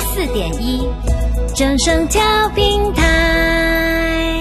104.1正声调频台。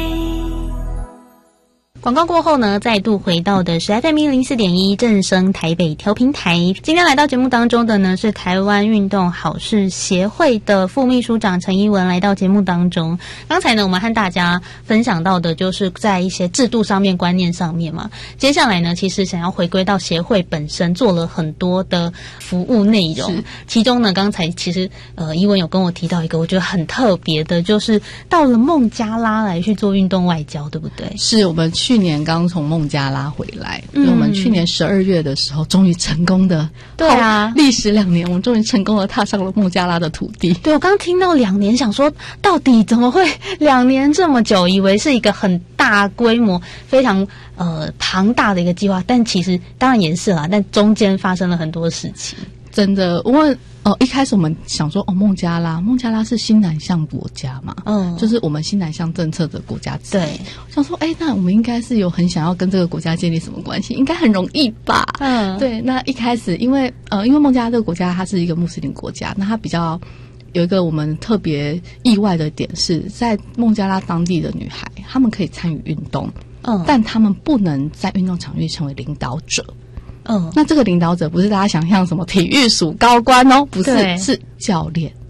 广告过后呢，再度回到的是 FM 104.1正声台北调频台。今天来到节目当中的呢，是台湾运动好事协会的副秘书长陈怡文来到节目当中。刚才呢，我们和大家分享到的就是在一些制度上面、观念上面嘛。接下来呢，其实想要回归到协会本身，做了很多的服务内容。其中呢，刚才其实怡文有跟我提到一个我觉得很特别的，就是到了孟加拉来去做运动外交，对不对？ 是，我们去年刚从孟加拉回来，因为我们去年12月的时候终于成功的， 对啊， 历时2年，我们终于成功的踏上了孟加拉的土地。 对，我刚听到2年，想说到底怎么会2年这么久？以为是一个很大规模、非常庞大的一个计划，但其实当然也是啦，但中间发生了很多事情。 真的，一开始我们想说，孟加拉是新南向国家嘛，就是我们新南向政策的国家之一。对，想说，那我们应该是有很想要跟这个国家建立什么关系，应该很容易吧？对。那一开始，因为孟加拉这个国家它是一个穆斯林国家，那它比较有一个我们特别意外的点是，在孟加拉当地的女孩，她们可以参与运动，但她们不能在运动场域成为领导者。那这个领导者不是大家想象什么体育署高官哦，不是，是教练。